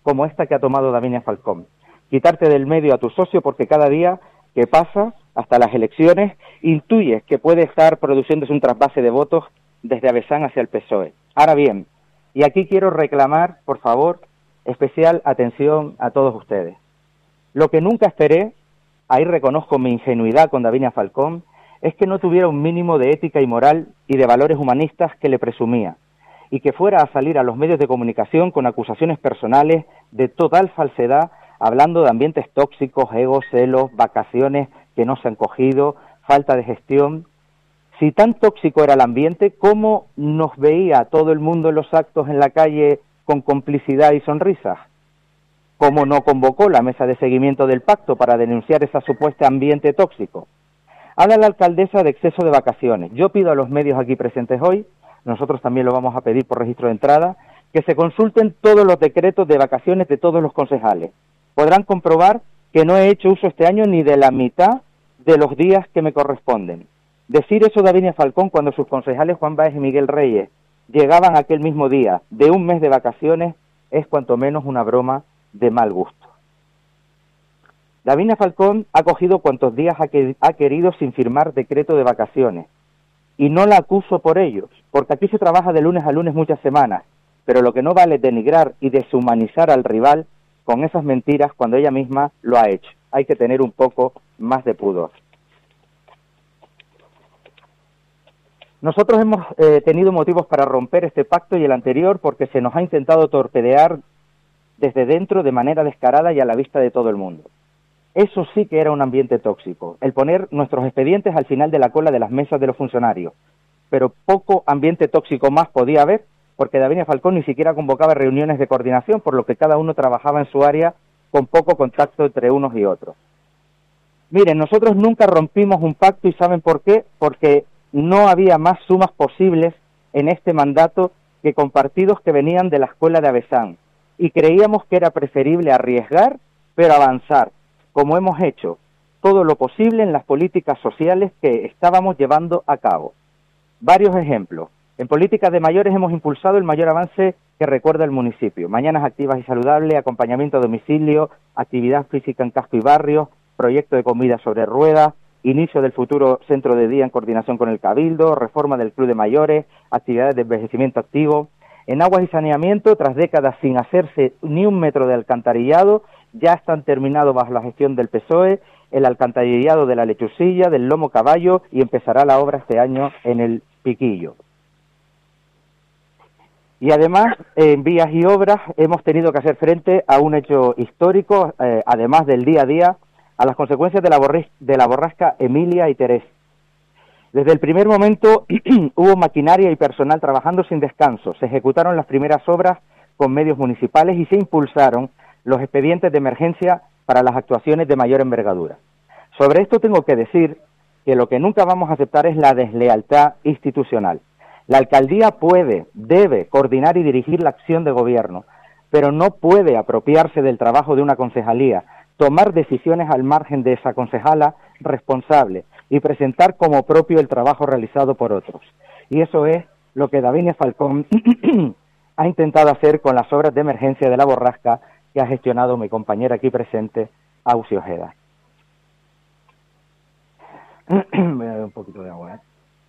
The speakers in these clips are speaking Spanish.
como esta que ha tomado Davinia Falcón. Quitarte del medio a tu socio porque cada día que pasa, hasta las elecciones, intuyes que puede estar produciéndose un trasvase de votos desde Avesán hacia el PSOE. Ahora bien, y aquí quiero reclamar, por favor, especial atención a todos ustedes. Lo que nunca esperé, ahí reconozco mi ingenuidad con Davinia Falcón, es que no tuviera un mínimo de ética y moral y de valores humanistas que le presumía, y que fuera a salir a los medios de comunicación con acusaciones personales de total falsedad, hablando de ambientes tóxicos, egos, celos, vacaciones que no se han cogido, falta de gestión. Si tan tóxico era el ambiente, ¿cómo nos veía todo el mundo en los actos en la calle con complicidad y sonrisas? ¿Cómo no convocó la mesa de seguimiento del pacto para denunciar ese supuesto ambiente tóxico? Habla la alcaldesa de exceso de vacaciones. Yo pido a los medios aquí presentes hoy, nosotros también lo vamos a pedir por registro de entrada, que se consulten todos los decretos de vacaciones de todos los concejales. Podrán comprobar que no he hecho uso este año ni de la mitad de los días que me corresponden. Decir eso de Davinia Falcón cuando sus concejales Juan Báez y Miguel Reyes llegaban aquel mismo día de un mes de vacaciones es cuanto menos una broma de mal gusto. Davinia Falcón ha cogido cuantos días ha querido sin firmar decreto de vacaciones y no la acuso por ellos, porque aquí se trabaja de lunes a lunes muchas semanas, pero lo que no vale es denigrar y deshumanizar al rival con esas mentiras cuando ella misma lo ha hecho. Hay que tener un poco más de pudor. Nosotros hemos tenido motivos para romper este pacto y el anterior porque se nos ha intentado torpedear desde dentro de manera descarada y a la vista de todo el mundo. Eso sí que era un ambiente tóxico, el poner nuestros expedientes al final de la cola de las mesas de los funcionarios. Pero poco ambiente tóxico más podía haber, porque Davinia Falcón ni siquiera convocaba reuniones de coordinación, por lo que cada uno trabajaba en su área con poco contacto entre unos y otros. Miren, nosotros nunca rompimos un pacto, ¿y saben por qué? Porque no había más sumas posibles en este mandato que con partidos que venían de la escuela de Avesán, y creíamos que era preferible arriesgar, pero avanzar, como hemos hecho todo lo posible en las políticas sociales que estábamos llevando a cabo. Varios ejemplos. En políticas de mayores hemos impulsado el mayor avance que recuerda el municipio. Mañanas activas y saludables, acompañamiento a domicilio, actividad física en casco y barrio, proyecto de comida sobre ruedas, inicio del futuro centro de día en coordinación con el Cabildo, reforma del club de mayores, actividades de envejecimiento activo. En aguas y saneamiento, tras décadas sin hacerse ni un metro de alcantarillado, ya están terminados bajo la gestión del PSOE el alcantarillado de la Lechucilla, del Lomo Caballo, y empezará la obra este año en el Piquillo. Y además, en vías y obras, hemos tenido que hacer frente a un hecho histórico, además del día a día, a las consecuencias de la borrasca Emilia y Teresa. Desde el primer momento hubo maquinaria y personal trabajando sin descanso, se ejecutaron las primeras obras con medios municipales y se impulsaron los expedientes de emergencia para las actuaciones de mayor envergadura. Sobre esto tengo que decir que lo que nunca vamos a aceptar es la deslealtad institucional. La alcaldía puede, debe coordinar y dirigir la acción de gobierno, pero no puede apropiarse del trabajo de una concejalía, tomar decisiones al margen de esa concejala responsable y presentar como propio el trabajo realizado por otros. Y eso es lo que Davinia Falcón ha intentado hacer con las obras de emergencia de la borrasca que ha gestionado mi compañera aquí presente, Auxi Ojeda. Voy a dar un poquito de agua,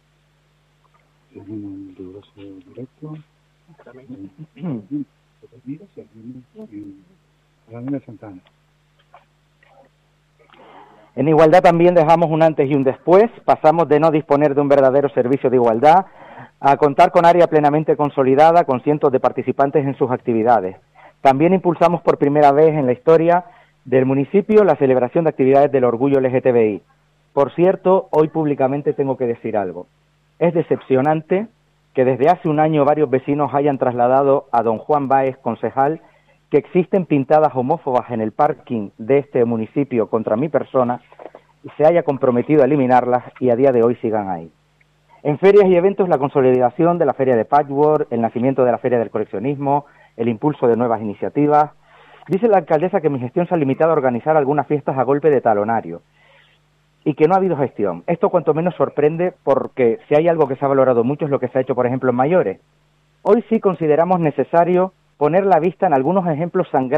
En igualdad también dejamos un antes y un después, pasamos de no disponer de un verdadero servicio de igualdad a contar con área plenamente consolidada con cientos de participantes en sus actividades. También impulsamos por primera vez en la historia del municipio la celebración de actividades del orgullo LGTBI. Por cierto, hoy públicamente tengo que decir algo. Es decepcionante que desde hace un año varios vecinos hayan trasladado a don Juan Báez, concejal, que existen pintadas homófobas en el parking de este municipio contra mi persona, y se haya comprometido a eliminarlas y a día de hoy sigan ahí. En ferias y eventos, la consolidación de la Feria de Patchwork, el nacimiento de la Feria del Coleccionismo, el impulso de nuevas iniciativas. Dice la alcaldesa que mi gestión se ha limitado a organizar algunas fiestas a golpe de talonario y que no ha habido gestión. Esto cuanto menos sorprende porque si hay algo que se ha valorado mucho es lo que se ha hecho, por ejemplo, en mayores. Hoy sí consideramos necesario poner la vista en algunos ejemplos sangrantes